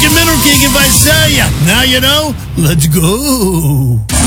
Chicken Mineral King if I say ya. Now you know. Let's go.